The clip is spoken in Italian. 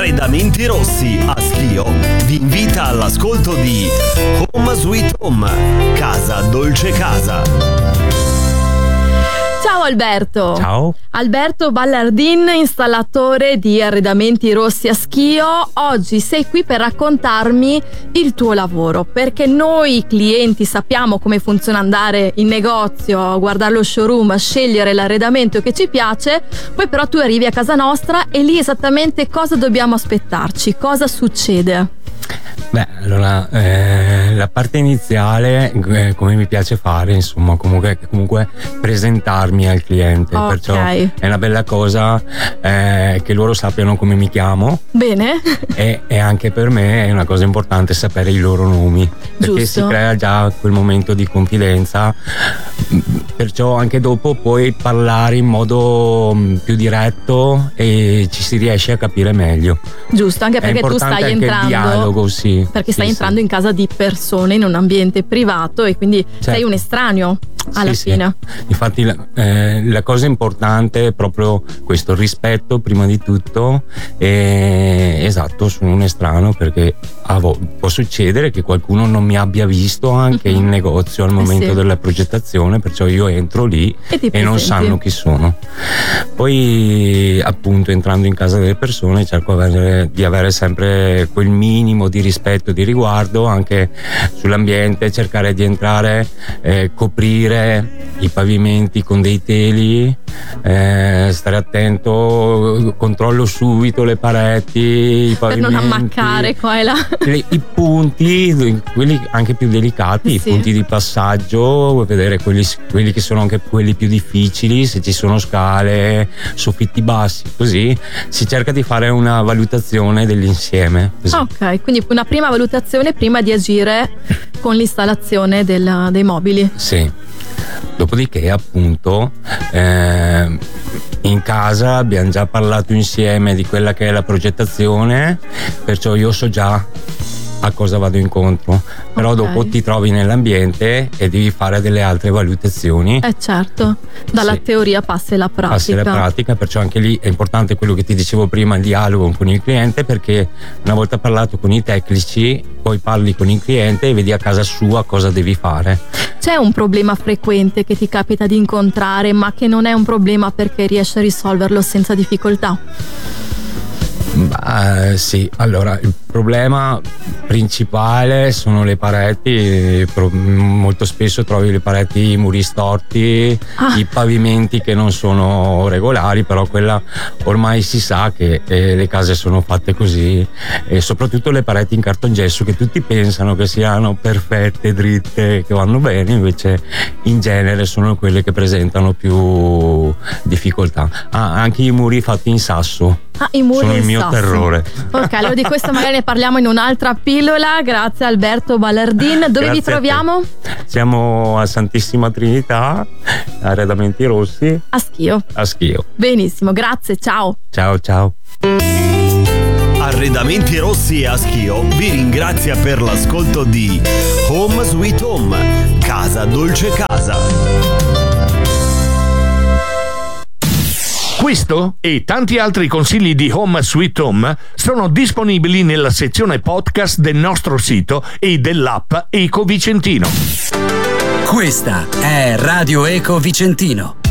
Arredamenti Rossi a Schio vi invita all'ascolto di Home Sweet Home, casa dolce casa. Ciao Alberto. Ciao. Alberto Ballardin, installatore di Arredamenti Rossi a Schio. Oggi sei qui per raccontarmi il tuo lavoro, perché noi clienti sappiamo come funziona andare in negozio, a guardare lo showroom, a scegliere l'arredamento che ci piace, poi però tu arrivi a casa nostra e lì esattamente cosa dobbiamo aspettarci, cosa succede? Beh, allora la parte iniziale, come mi piace fare, insomma, comunque presentarmi al cliente, Okay. Perciò è una bella cosa che loro sappiano come mi chiamo. Bene. E anche per me è una cosa importante sapere i loro nomi, perché Giusto. si crea già quel momento di confidenza, perciò anche dopo puoi parlare in modo più diretto e ci si riesce a capire meglio. Giusto, anche perché tu importante stai anche il entrando, dialogo, sì. perché stai Sì, entrando in casa di persone, in un ambiente privato, e quindi sei Certo. un estraneo alla Sì, fine. sì. Infatti la cosa importante è proprio questo, il rispetto prima di tutto. Esatto, sono un estraneo perché può succedere che qualcuno non mi abbia visto anche in negozio al momento sì. della progettazione, perciò io entro lì E ti e non presenti. sanno chi sono. Poi appunto entrando in casa delle persone cerco di avere sempre quel minimo di rispetto, di riguardo anche sull'ambiente, cercare di entrare, coprire i pavimenti con dei teli, stare attento, controllo subito le pareti, i Per pavimenti, non ammaccare qua e là. i punti, quelli anche più delicati, i Sì. punti di passaggio, vedere quelli che sono anche quelli più difficili, se ci sono scale, soffitti bassi, così si cerca di fare una valutazione dell'insieme. Così. Ok, quindi una prima valutazione prima di agire con l'installazione dei mobili. Sì. Dopodiché appunto in casa abbiamo già parlato insieme di quella che è la progettazione, perciò io so già a cosa vado incontro, però Ok. dopo ti trovi nell'ambiente e devi fare delle altre valutazioni. Certo, dalla Sì. teoria passi alla pratica. Passi alla pratica, perciò anche lì è importante quello che ti dicevo prima, il dialogo con il cliente, perché una volta parlato con i tecnici poi parli con il cliente e vedi a casa sua cosa devi fare. C'è un problema frequente che ti capita di incontrare, ma che non è un problema perché riesci a risolverlo senza difficoltà? Sì, allora il problema principale sono le pareti, molto spesso trovi le pareti, i muri storti, i pavimenti che non sono regolari, però quella ormai si sa che le case sono fatte così, e soprattutto le pareti in cartongesso che tutti pensano che siano perfette, dritte, che vanno bene, invece in genere sono quelle che presentano più difficoltà. Anche i muri fatti in sasso. I muri sono il in mio sasso. terrore. Ok, allora di questo magari ne parliamo in un'altra pillola. Grazie Alberto Ballardin. Dove Grazie vi a te. troviamo? Siamo a Santissima Trinità, Arredamenti Rossi, A Schio. a Schio. Benissimo, grazie, ciao. Ciao ciao. Arredamenti Rossi a Schio vi ringrazia per l'ascolto di Home Sweet Home, casa dolce casa. Questo e tanti altri consigli di Home Sweet Home sono disponibili nella sezione podcast del nostro sito e dell'app Eco Vicentino. Questa è Radio Eco Vicentino.